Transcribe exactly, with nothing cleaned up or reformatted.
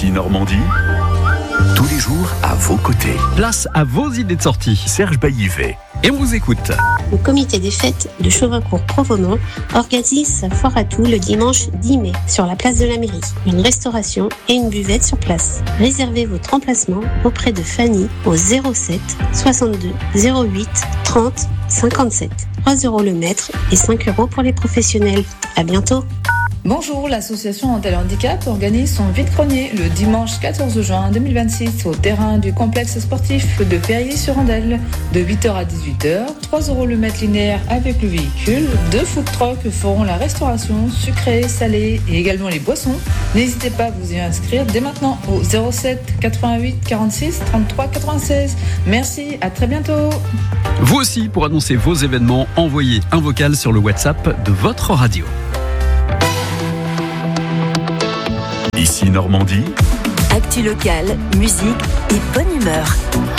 Ici Normandie, tous les jours à vos côtés. Place à vos idées de sortie. Serge Baillivet. Et on vous écoute. Le comité des fêtes de Chauvincourt-Provenant organise sa foire à tout le dimanche dix mai sur la place de la mairie. Une restauration et une buvette sur place. Réservez votre emplacement auprès de Fanny au zéro sept soixante-deux zéro huit trente cinquante-sept. trois euros le mètre et cinq euros pour les professionnels. À bientôt. Bonjour, l'association Antel Handicap organise son vide-grenier le dimanche quatorze juin deux mille vingt-six au terrain du complexe sportif de Périgueux-sur-Andelle de huit heures à dix-huit heures. trois euros le mètre linéaire avec le véhicule. Deux food trucks feront la restauration sucrée, salée et également les boissons. N'hésitez pas à vous y inscrire dès maintenant au zéro sept quatre-vingt-huit quarante-six trente-trois quatre-vingt-seize. Merci, à très bientôt. Vous aussi, pour annoncer vos événements, envoyez un vocal sur le WhatsApp de votre radio. Ici Normandie, actu locale, musique et bonne humeur.